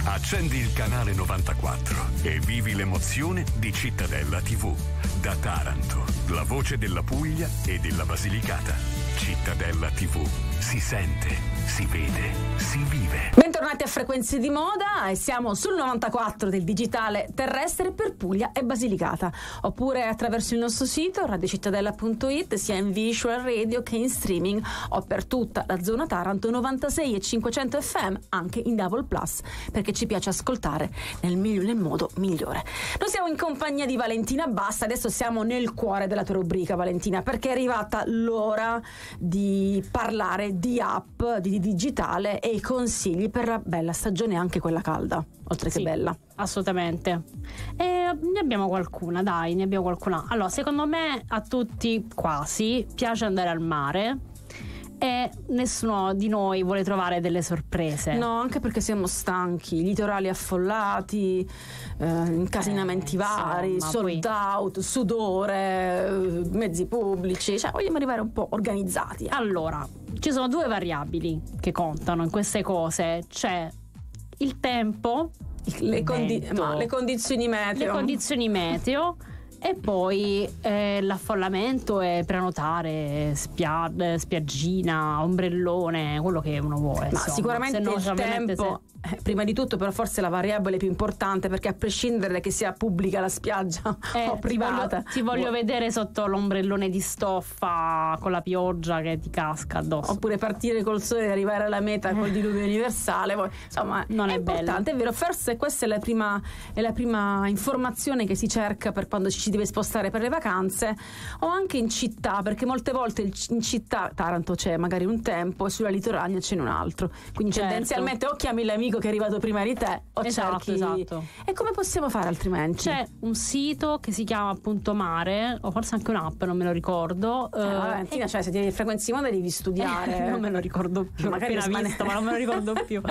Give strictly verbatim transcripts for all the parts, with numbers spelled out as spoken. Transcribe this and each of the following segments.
Accendi il canale novantaquattro e vivi l'emozione di Cittadella tivù. Da Taranto, la voce della Puglia e della Basilicata. Cittadella tivù. Si sente, si vede, si vive. Bentornati a Frequenze di Moda e siamo sul novantaquattro del digitale terrestre per Puglia e Basilicata, oppure attraverso il nostro sito radiocittadella punto it, sia in visual radio che in streaming, o per tutta la zona Taranto novantasei e cinquecento F M, anche in Double Plus, perché ci piace ascoltare nel, miglio, nel modo migliore. Noi siamo in compagnia di Valentina Bassa, adesso siamo nel cuore della tua rubrica, Valentina, perché è arrivata l'ora di parlare di app, di digitale e i consigli per la bella stagione, anche quella calda, oltre che sì, bella. Assolutamente. E ne abbiamo qualcuna, dai, ne abbiamo qualcuna. Allora, secondo me a tutti quasi piace andare al mare e nessuno di noi vuole trovare delle sorprese. No, anche perché siamo stanchi, litorali affollati, eh, incasinamenti eh, vari, insomma, sold poi... out, sudore, eh, mezzi pubblici, cioè vogliamo arrivare un po' organizzati. Allora, ci sono due variabili che contano in queste cose. C'è il tempo, le, condi- ma le condizioni meteo. le condizioni meteo e poi eh, l'affollamento e prenotare spia- spiaggina, ombrellone, quello che uno vuole. Ma insomma. sicuramente Se no, il tempo, se... eh, prima di tutto, però forse la variabile più importante, perché a prescindere che sia pubblica la spiaggia eh, o privata, ti voglio, ti voglio boh. vedere sotto l'ombrellone di stoffa con la pioggia che ti casca addosso. Oppure partire col sole e arrivare alla meta col diluvio universale. Poi, insomma, non è, è importante, bello. È vero. Forse questa è la prima è la prima informazione che si cerca per quando ci si deve spostare per le vacanze, o anche in città, perché molte volte in città, Taranto c'è magari un tempo e sulla litorania c'è un altro, quindi certo. tendenzialmente o chiami l'amico che è arrivato prima di te o esatto, cerchi. esatto. E come possiamo fare altrimenti? C'è un sito che si chiama Punto Mare, o forse anche un'app, non me lo ricordo. Eh, eh, Valentina, cioè se ti frequenzi moda devi studiare. Eh, non me lo ricordo più, magari l'ho appena visto, ma non me lo ricordo più.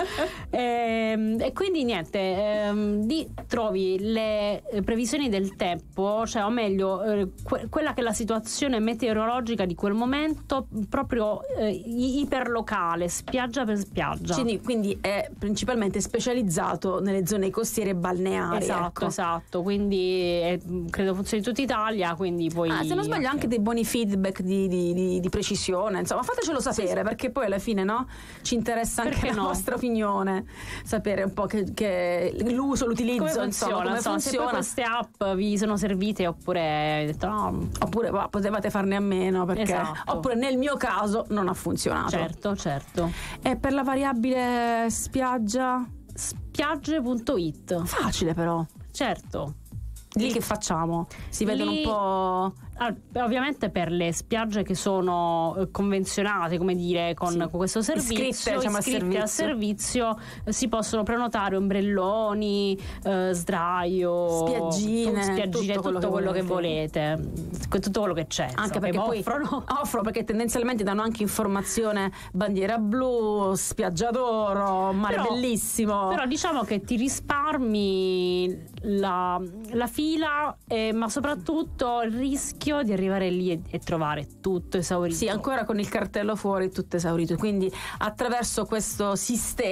E, e quindi niente, ehm, lì trovi le previsioni del tempo, cioè o meglio eh, que- quella che è la situazione meteorologica di quel momento, proprio eh, iperlocale, spiaggia per spiaggia. Quindi, quindi è principalmente specializzato nelle zone costiere e balneari. Esatto, ecco. esatto. Quindi è, credo funzioni in tutta Italia. Quindi poi ah, se non sbaglio, okay. anche dei buoni feedback di, di, di, di precisione. Insomma, fatecelo sapere, sì, sì. Perché poi alla fine, no, ci interessa anche perché la no? vostra opinione, sapere un po' che, che l'uso, l'utilizzo, come insomma, funziona, come insomma, funziona. Se poi queste app vi sono servite, oppure avete detto no, oppure bah, potevate farne a meno, perché esatto. oppure nel mio caso non ha funzionato. Certo, certo. E per la variabile spiaggia? Spiagge punto it. Facile però. Certo. Lì che facciamo? Si vedono Lì... un po'... Ah, ovviamente per le spiagge che sono eh, convenzionate, come dire, con, sì. con questo servizio, iscritte, diciamo, iscritte al al servizio, servizio eh, si possono prenotare ombrelloni, eh, sdraio, spiaggine, spiaggine, tutto quello, tutto quello che, che volete, volete. tutto quello che c'è, anche insomma, perché che poi offrono. offrono, perché tendenzialmente danno anche informazione: bandiera blu, spiaggia d'oro, mare Però, bellissimo. Però diciamo che ti risparmi la, la fila, eh, ma soprattutto il rischio di arrivare lì e, e trovare tutto esaurito. Sì, ancora con il cartello fuori, tutto esaurito. Quindi attraverso questo sistema